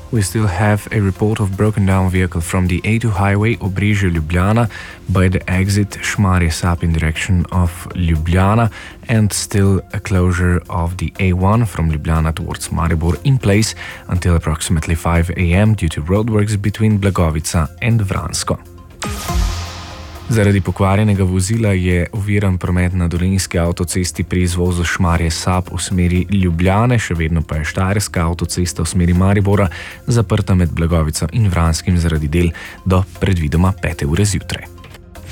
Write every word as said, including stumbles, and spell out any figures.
We still have a report of broken down vehicle from the A two highway Obrežje-Ljubljana by the exit Šmarje Sap in direction of Ljubljana, and still a closure of the A one from Ljubljana towards Maribor in place until approximately five a m due to roadworks between Blagovica and Vransko. Zaradi pokvarjenega vozila je oviran promet na dolenjski avtocesti pri izvozu Šmarje Sap v smeri Ljubljane, še vedno pa je štajerska avtocesta v smeri Maribora zaprta med Blagovico in Vranskim zaradi del do predvidoma pete ure zjutraj.